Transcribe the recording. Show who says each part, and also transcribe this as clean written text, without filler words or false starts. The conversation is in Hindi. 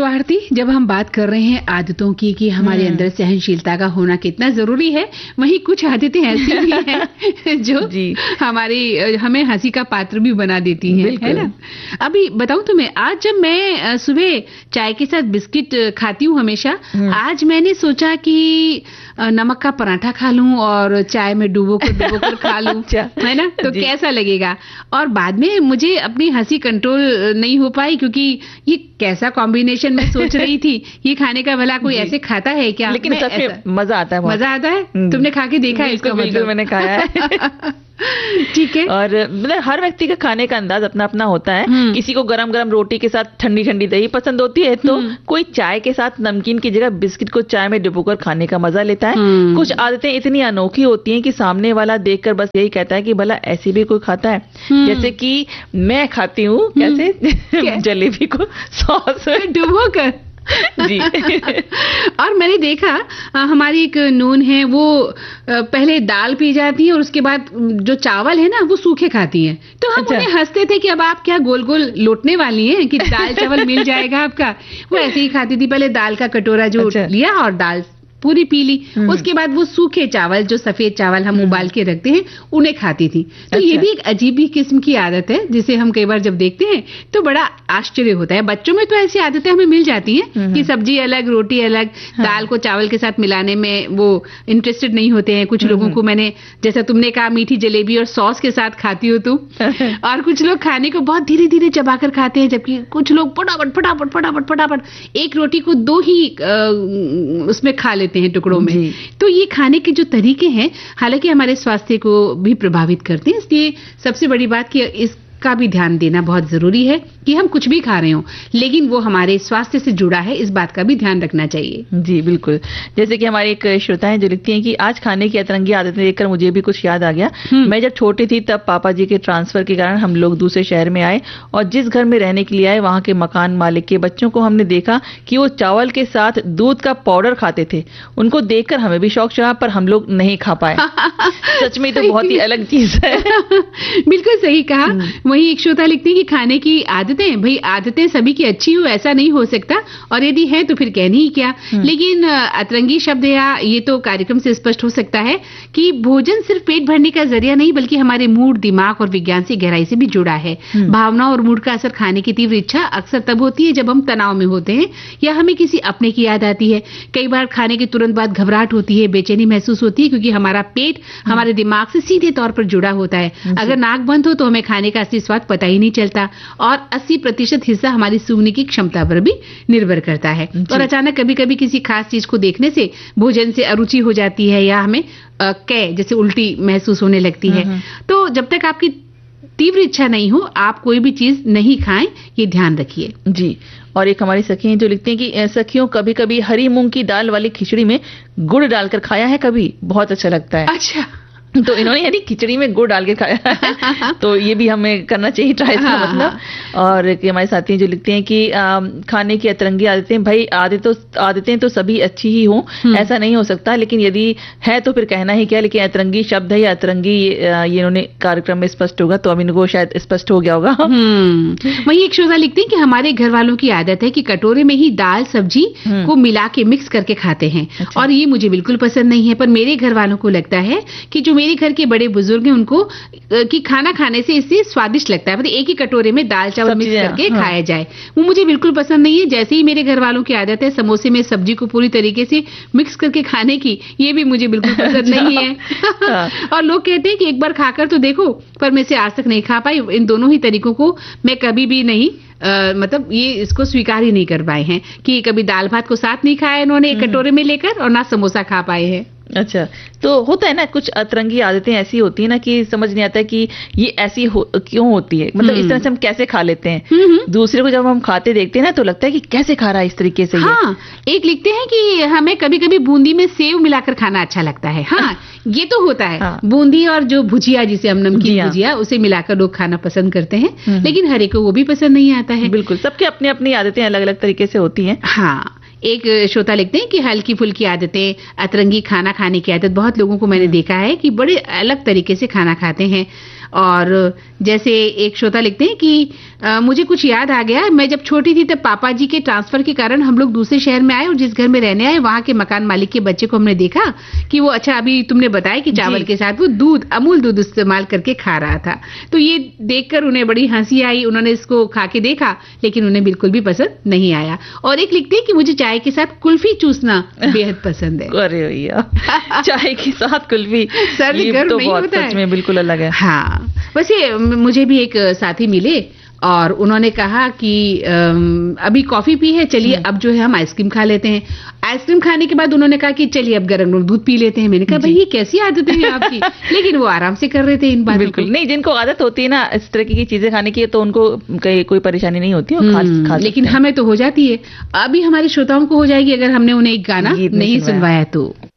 Speaker 1: तो आरती, जब हम बात कर रहे हैं आदतों की कि हमारे अंदर सहनशीलता का होना कितना जरूरी है, वहीं कुछ आदतें ऐसी भी हैं जो हमें हंसी का पात्र भी बना देती हैं, है ना। अभी बताऊं तुम्हें, आज जब मैं सुबह चाय के साथ बिस्किट खाती हूँ हमेशा, आज मैंने सोचा कि नमक का पराठा खा लूं और चाय में डुबो कर खा लूं, है ना, तो कैसा लगेगा। और बाद में मुझे अपनी हंसी कंट्रोल नहीं हो पाई, क्योंकि ये कैसा कॉम्बिनेशन मैं सोच रही थी, ये खाने का भला कोई ऐसे खाता है क्या।
Speaker 2: लेकिन मजा आता है,
Speaker 1: मजा आता है। तुमने खा के देखा है इसका मतलब?
Speaker 2: मैंने खाया है।
Speaker 1: ठीक है।
Speaker 2: और मतलब हर व्यक्ति का खाने का अंदाज अपना अपना होता है। किसी को गरम गरम रोटी के साथ ठंडी ठंडी दही पसंद होती है, तो कोई चाय के साथ नमकीन की जगह बिस्किट को चाय में डुबोकर खाने का मजा लेता है। कुछ आदतें इतनी अनोखी होती हैं कि सामने वाला देखकर बस यही कहता है कि भला ऐसे भी कोई खाता है। जैसे कि मैं खाती हूँ कैसे जलेबी को सॉस में
Speaker 1: डुबोकर। जी। और मैंने देखा हमारी एक नून है, वो पहले दाल पी जाती है और उसके बाद जो चावल है ना वो सूखे खाती है। तो हम उन्हें हंसते थे कि अब आप क्या गोल गोल लौटने वाली हैं कि दाल चावल मिल जाएगा आपका। वो ऐसे ही खाती थी, पहले दाल का कटोरा जो लिया और दाल पूरी पी ली, उसके बाद वो सूखे चावल, जो सफेद चावल हम उबाल के रखते हैं, उन्हें खाती थी। तो ये भी एक अजीब ही किस्म की आदत है, जिसे हम कई बार जब देखते हैं तो बड़ा आश्चर्य होता है। बच्चों में तो ऐसी आदतें हमें मिल जाती हैं कि सब्जी अलग, रोटी अलग, दाल को चावल के साथ मिलाने में वो इंटरेस्टेड नहीं होते हैं। कुछ लोगों को मैंने, जैसा तुमने कहा, मीठी जलेबी और सॉस के साथ खाती हो तुम, और कुछ लोग खाने को बहुत धीरे धीरे चबाकर खाते हैं, जबकि कुछ लोग फटाफट फटाफट फटाफट फटाफट एक रोटी को 2 ही उसमें खा लेते हैं, टुकड़ों में। तो ये खाने के जो तरीके हैं, हालांकि हमारे स्वास्थ्य को भी प्रभावित करते हैं, इसलिए सबसे बड़ी बात कि इसका भी ध्यान देना बहुत जरूरी है कि हम कुछ भी खा रहे हो, लेकिन वो हमारे स्वास्थ्य से जुड़ा है, इस बात का भी ध्यान रखना चाहिए।
Speaker 2: जी बिल्कुल। जैसे कि हमारी एक श्रोता है जो लिखती हैं कि आज खाने की अतरंगी आदतें देखकर मुझे भी कुछ याद आ गया। मैं जब छोटी थी तब पापा जी के ट्रांसफर के कारण हम लोग दूसरे शहर में आए, और जिस घर में रहने के लिए आए वहां के मकान मालिक के बच्चों को हमने देखा कि वो चावल के साथ दूध का पाउडर खाते थे। उनको देखकर हमें भी शौक चढ़ा, पर हम लोग नहीं खा पाए। सच में तो बहुत ही अलग चीज है।
Speaker 1: बिल्कुल सही कहा। वही एक श्रोता लिखती है कि खाने की आदतें, भाई आदतें सभी की अच्छी हो ऐसा नहीं हो सकता, और यदि है तो फिर कहनी ही क्या। लेकिन अतरंगी शब्द या ये तो कार्यक्रम से स्पष्ट हो सकता है कि भोजन सिर्फ पेट भरने का जरिया नहीं, बल्कि हमारे मूड, दिमाग और विज्ञान से गहराई से भी जुड़ा है। भावना और मूड का असर खाने की तीव्र इच्छा अक्सर तब होती है जब हम तनाव में होते हैं या हमें किसी अपने की याद आती है। कई बार खाने के तुरंत बाद घबराहट होती है, बेचैनी महसूस होती है, क्योंकि हमारा पेट हमारे दिमाग से सीधे तौर पर जुड़ा होता है। अगर नाक बंद हो तो हमें खाने का असली स्वाद पता ही नहीं चलता, और 80% हिस्सा हमारी सूंघने की क्षमता पर भी निर्भर करता है। और अचानक कभी कभी किसी खास चीज को देखने से भोजन से अरुचि हो जाती है, या हमें जैसे उल्टी महसूस होने लगती है। तो जब तक आपकी तीव्र इच्छा नहीं हो, आप कोई भी चीज नहीं खाएं, ये ध्यान रखिए।
Speaker 2: जी। और एक हमारी सखी हैं जो लिखती हैं कि सखियों, कभी कभी हरी मूंग की दाल वाली खिचड़ी में गुड़ डालकर खाया है, कभी बहुत अच्छा लगता है।
Speaker 1: अच्छा।
Speaker 2: तो इन्होंने यानी खिचड़ी में गुड़ डाल के खाया है। तो ये भी हमें करना चाहिए ट्राई, इसका मतलब। और हमारे साथी जो लिखते हैं कि खाने की अतरंगी आदतें, भाई आदतें तो सभी अच्छी ही हों, ऐसा नहीं हो सकता, लेकिन यदि है तो फिर कहना ही क्या। लेकिन अतरंगी शब्द है या अतरंगी, ये इन्होंने कार्यक्रम में स्पष्ट होगा, तो अब इनको शायद स्पष्ट हो गया होगा।
Speaker 1: वही एक श्रोता लिखते हैं कि हमारे घर वालों की आदत है कि कटोरे में ही दाल सब्जी को मिला के मिक्स करके खाते हैं। और ये मुझे बिल्कुल पसंद नहीं है, पर मेरे घर वालों को लगता है कि जो मेरे घर के बड़े बुजुर्ग हैं उनको कि खाना खाने से इससे स्वादिष्ट लगता है, मतलब एक ही कटोरे में दाल चावल मिक्स करके खाया जाए। वो मुझे बिल्कुल पसंद नहीं है। जैसे ही मेरे घर वालों की आदत है समोसे में सब्जी को पूरी तरीके से मिक्स करके खाने की, ये भी मुझे बिल्कुल पसंद नहीं है। और लोग कहते हैं कि एक बार खाकर तो देखो, पर मैं इसे आज तक नहीं खा पाई। इन दोनों ही तरीकों को मैं कभी भी नहीं मतलब ये इसको स्वीकार ही नहीं कर पाए हैं कि कभी दाल भात को साथ नहीं खाया इन्होंने एक कटोरे में लेकर, और ना समोसा खा पाए हैं।
Speaker 2: अच्छा, तो होता है ना, कुछ अतरंगी आदतें ऐसी होती है ना कि समझ नहीं आता कि ये ऐसी क्यों होती है, मतलब इस तरह से हम कैसे खा लेते हैं। दूसरे को जब हम खाते देखते हैं ना तो लगता है कि कैसे खा रहा है इस तरीके से।
Speaker 1: हाँ, एक लिखते हैं कि हमें कभी कभी बूंदी में सेव मिलाकर खाना अच्छा लगता है। हाँ, ये तो होता है। हाँ। बूंदी और जो भुजिया, जिसे हम नमकीन भुजिया, उसे मिलाकर लोग खाना पसंद करते हैं, लेकिन हर एक को वो भी पसंद नहीं आता है।
Speaker 2: बिल्कुल, सबके अपनी अपनी आदतें अलग अलग तरीके से होती हैं।
Speaker 1: हाँ, एक श्रोता लिखते हैं कि हल्की फुल्की आदतें, अतरंगी खाना खाने की आदत, बहुत लोगों को मैंने देखा है कि बड़े अलग तरीके से खाना खाते हैं। और जैसे एक श्रोता लिखते हैं कि मुझे कुछ याद आ गया, मैं जब छोटी थी तब पापा जी के ट्रांसफर के कारण हम लोग दूसरे शहर में आए और जिस घर में रहने आए वहां के मकान मालिक के बच्चे को हमने देखा कि वो, अच्छा अभी तुमने बताया कि चावल के साथ वो दूध, अमूल दूध इस्तेमाल करके खा रहा था, तो ये देखकर उन्हें बड़ी हंसी आई। उन्होंने इसको खा के देखा लेकिन उन्हें बिल्कुल भी पसंद नहीं आया। और एक लिखते हैं कि मुझे चाय के साथ कुल्फी चूसना बेहद पसंद है।
Speaker 2: अरे भैया, चाय के साथ कुल्फी,
Speaker 1: सर्द गर्म
Speaker 2: तो
Speaker 1: नहीं
Speaker 2: बहुत
Speaker 1: होता
Speaker 2: सच में बिल्कुल अलग है।
Speaker 1: हाँ, वैसे मुझे भी एक साथी मिले और उन्होंने कहा कि अभी कॉफी पी है, चलिए अब जो है हम आइसक्रीम खा लेते हैं। आइसक्रीम खाने के बाद उन्होंने कहा कि चलिए अब गरम दूध पी लेते हैं। मैंने कहा भाई ये कैसी आदतें हैं आपकी, लेकिन वो आराम से कर रहे थे इन बातों
Speaker 2: बिल्कुल नहीं, जिनको आदत होती है ना इस तरह की चीजें खाने की तो उनको कोई परेशानी नहीं होती है, खा
Speaker 1: लेकिन हमें तो हो जाती है। अभी हमारे श्रोताओं को हो जाएगी अगर हमने उन्हें एक गाना नहीं सुनवाया तो।